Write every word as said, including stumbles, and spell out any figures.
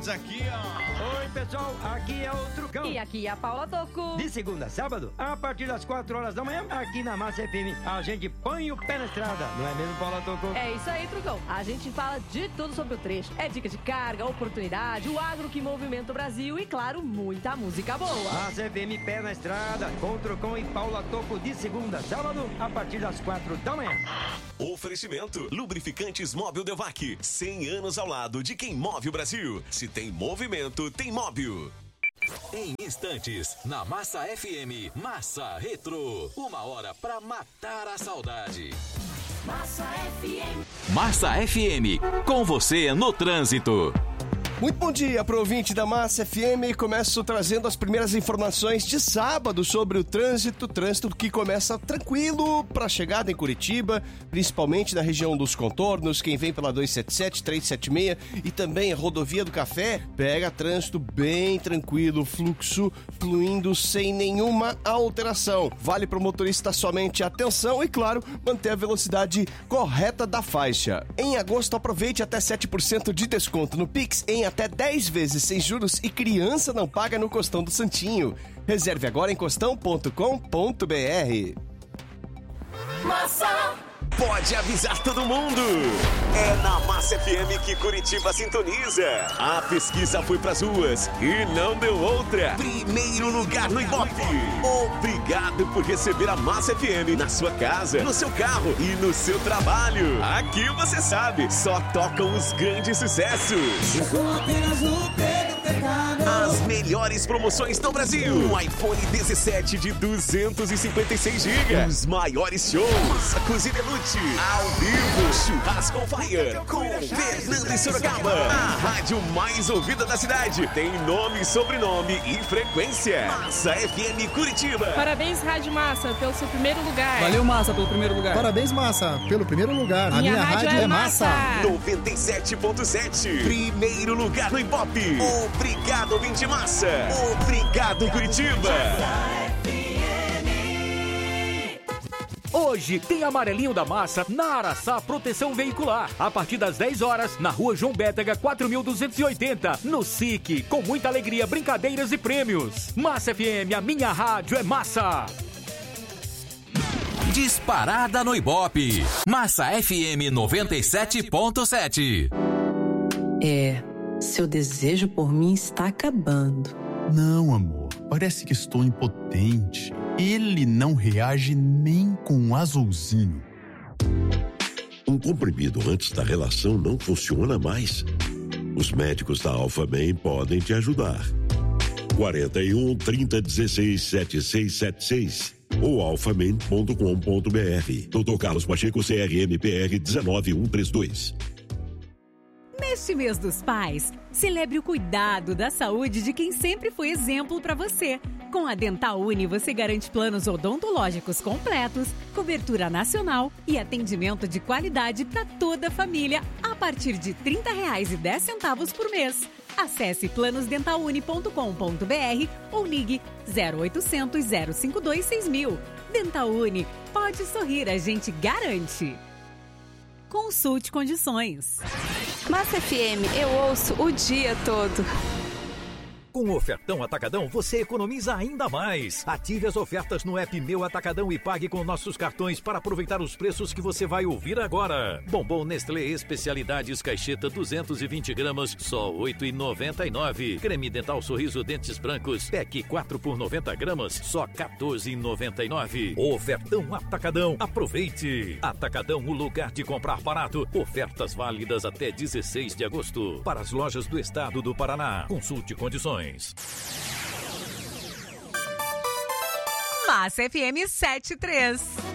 Aqui, ó. Oi, pessoal, aqui é o Trucão. E aqui é a Paula Toco. De segunda a sábado, a partir das quatro horas da manhã, aqui na Massa F M, a gente põe o pé na estrada. Não é mesmo, Paula Toco? É isso aí, Trucão. A gente fala de tudo sobre o trecho. É dica de carga, oportunidade, o agro que movimenta o Brasil e, claro, muita música boa. Massa F M, pé na estrada, com Trucão e Paula Toco de segunda a sábado, a partir das quatro da manhã. Oferecimento: Lubrificantes Móbil Delvac. cem anos ao lado de quem move o Brasil. Se tem movimento, tem móvel. Em instantes, na Massa F M, Massa Retro. Uma hora pra matar a saudade. Massa F M. Massa F M, com você no trânsito. Muito bom dia para o ouvinte da Massa F M. Começo trazendo as primeiras informações de sábado sobre o trânsito. Trânsito que começa tranquilo para a chegada em Curitiba, principalmente na região dos contornos. Quem vem pela duzentos e setenta e sete, trezentos e setenta e seis e também a rodovia do Café, pega trânsito bem tranquilo, fluxo fluindo sem nenhuma alteração. Vale para o motorista somente atenção e, claro, manter a velocidade correta da faixa. Em agosto, aproveite até sete por cento de desconto no Pix em até dez vezes sem juros e criança não paga no Costão do Santinho. Reserve agora em costão ponto com ponto b r. Massa! Pode avisar todo mundo! É na Massa F M que Curitiba sintoniza. A pesquisa foi pras ruas e não deu outra. Primeiro lugar no Ibope. Obrigado por receber a Massa F M na sua casa, no seu carro e no seu trabalho. Aqui você sabe, só tocam os grandes sucessos. As melhores promoções do Brasil. Um iPhone dezessete de duzentos e cinquenta e seis gigas. Os maiores shows. Cozinha Lute. Ao vivo. Churrasco on Fire. Com Fernando e Sorocaba. A rádio mais ouvida da cidade. Tem nome, sobrenome e frequência. Massa F M Curitiba. Parabéns, Rádio Massa, pelo seu primeiro lugar. Valeu, Massa, pelo primeiro lugar. Parabéns, Massa, pelo primeiro lugar. Minha, a minha rádio, rádio é Massa. noventa e sete ponto sete. Primeiro lugar no Ibope. Obrigado, ouvinte Massa. Obrigado, Curitiba. Hoje tem Amarelinho da Massa na Araçá Proteção Veicular. A partir das dez horas, na rua João Bétega, quatro mil duzentos e oitenta, no S I C, com muita alegria, brincadeiras e prêmios. Massa F M, a minha rádio é Massa. Disparada no Ibope. Massa F M noventa e sete ponto sete. É, seu desejo por mim está acabando. Não, amor, parece que estou impotente. Ele não reage nem com um azulzinho. Um comprimido antes da relação não funciona mais. Os médicos da Alphaman podem te ajudar. quarenta e um, trinta, dezesseis, setenta e seis setenta e seis ou alphaman ponto com ponto b r. doutor Carlos Pacheco, C R M P R um nove um três dois. Neste mês dos pais, celebre o cuidado da saúde de quem sempre foi exemplo para você. Com a Dental Uni, você garante planos odontológicos completos, cobertura nacional e atendimento de qualidade para toda a família a partir de trinta reais e dez centavos por mês. Acesse planos dental uni ponto com ponto b r ou ligue zero oitocentos, zero cinco dois, seis mil. Dental Uni, pode sorrir, a gente garante. Consulte condições. Massa F M, eu ouço o dia todo. Com o Ofertão Atacadão, você economiza ainda mais. Ative as ofertas no app Meu Atacadão e pague com nossos cartões para aproveitar os preços que você vai ouvir agora. Bombom Nestlé Especialidades Caixeta duzentos e vinte gramas, só oito reais e noventa e nove centavos. Creme Dental Sorriso Dentes Brancos, pack quatro por noventa gramas, só quatorze reais e noventa e nove centavos. Ofertão Atacadão, aproveite. Atacadão, o lugar de comprar barato. Ofertas válidas até dezesseis de agosto. Para as lojas do estado do Paraná. Consulte condições. Massa F M setenta e três.